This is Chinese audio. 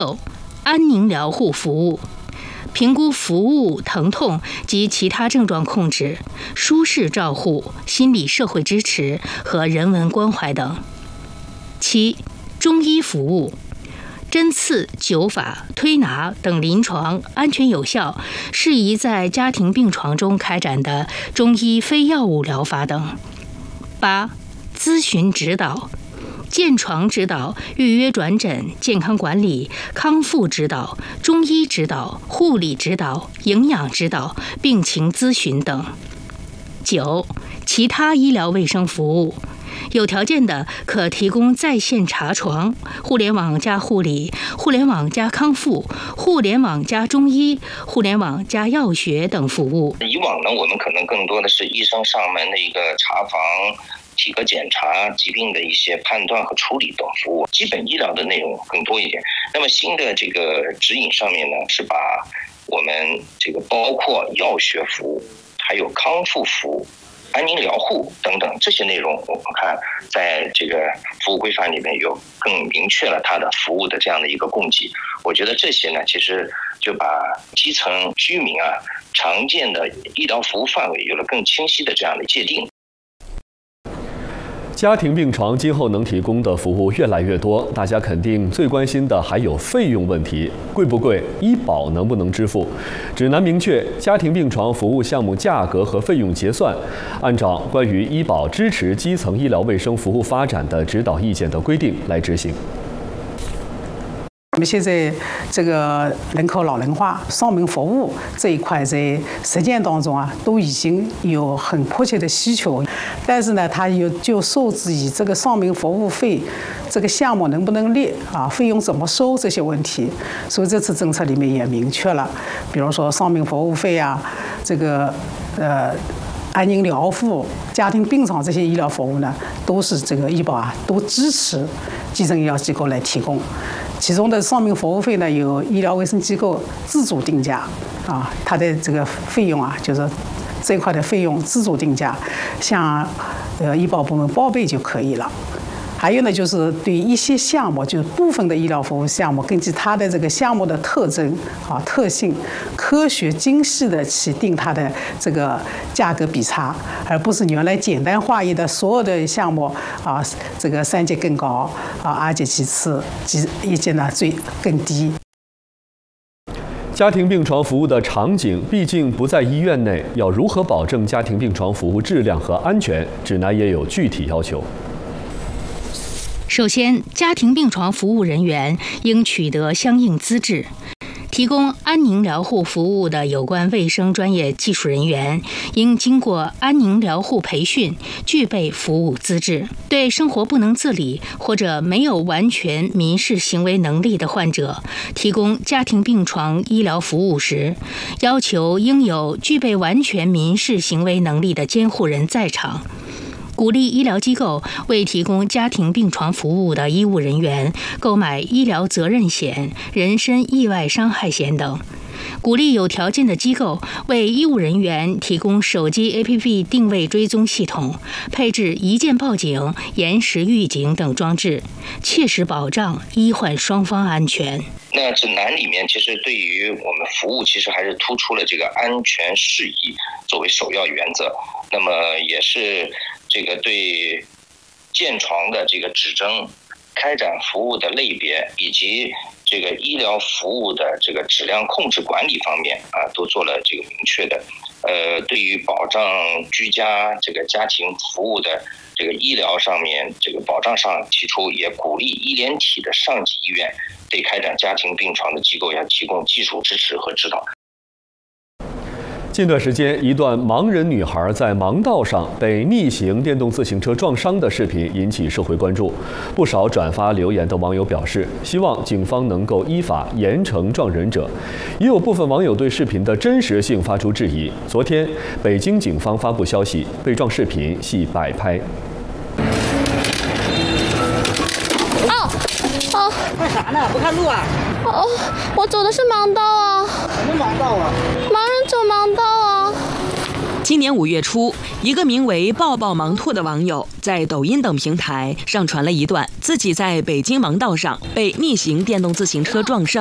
安宁疗护服务，评估服务、疼痛及其他症状控制、舒适照护、心理社会支持和人文关怀等。7、中医服务，针刺、灸法、推拿等临床安全有效、适宜在家庭病床中开展的中医非药物疗法等。8、咨询指导，健床指导、预约转诊、健康管理、康复指导、中医指导、护理指导、营养指导、病情咨询等。9、其他医疗卫生服务，有条件的可提供在线查床、互联网加护理、互联网加康复、互联网加中医、互联网加药学等服务。 以往呢，我们可能更多的是医生上门的一个查房、体格检查、疾病的一些判断和处理等服务，基本医疗的内容更多一点。那么新的这个指引上面呢，是把我们这个包括药学服务、还有康复服务、安宁疗护等等这些内容，我们看在这个服务规范里面有更明确了它的服务的这样的一个供给。我觉得这些呢，其实就把基层居民常见的医疗服务范围有了更清晰的这样的界定。 家庭病床今后能提供的服务越来越多，大家肯定最关心的还有费用问题，贵不贵？医保能不能支付？指南明确，家庭病床服务项目价格和费用结算，按照关于医保支持基层医疗卫生服务发展的指导意见的规定来执行。 我们现在这个人口老龄化、丧命服务这一块，在实践当中都已经有很迫切的需求，但是呢，它就受制于这个丧命服务费这个项目能不能列费用怎么收这些问题，所以这次政策里面也明确了，比如说丧命服务费这个安宁疗护、家庭病床这些医疗服务呢，都是这个医保都支持基层医疗机构来提供。其中的丧命服务费呢，有医疗卫生机构自主定价它的这个费用就是这一块的费用自主定价，向医保部门报备就可以了。还有呢，就是对一些项目，就是部分的医疗服务项目，根据它的这个项目的特征特性，科学精细的去定它的这个价格比差，而不是原来简单化一的所有的项目这个3级更高2级其次，1级呢更低。 家庭病床服务的场景毕竟不在医院内，要如何保证家庭病床服务质量和安全？指南也有具体要求。 首先，家庭病床服务人员应取得相应资质。提供安宁疗护服务的有关卫生专业技术人员应经过安宁疗护培训，具备服务资质。对生活不能自理或者没有完全民事行为能力的患者，提供家庭病床医疗服务时，要求应有具备完全民事行为能力的监护人在场。鼓励医疗机构为提供家庭病床服务的医务人员购买医疗责任险、人身意外伤害险等。鼓励有条件的机构为医务人员提供手机 APP 定位追踪系统，配置一键报警、延时预警等装置，切实保障医患双方安全。 那指南里面其实对于我们服务，其实还是突出了这个安全适宜作为首要原则。那么也是这个对建床的这个指征、开展服务的类别以及这个医疗服务的这个质量控制管理方面都做了这个明确的。对于保障居家这个家庭服务的这个医疗上面这个保障上提出，也鼓励医联体的上级医院对开展家庭病床的机构要提供技术支持和指导。 近段时间，一段盲人女孩在盲道上被逆行电动自行车撞伤的视频引起社会关注。不少转发留言的网友表示，希望警方能够依法严惩撞人者。也有部分网友对视频的真实性发出质疑。昨天，北京警方发布消息，被撞视频系摆拍。 干啥呢？不看路啊？ 我走的是盲道啊。 什么盲道啊？ 盲人走盲道啊。 今年5月初，一个名为“抱抱盲兔”的网友在抖音等平台上传了一段自己在北京盲道上被逆行电动自行车撞伤。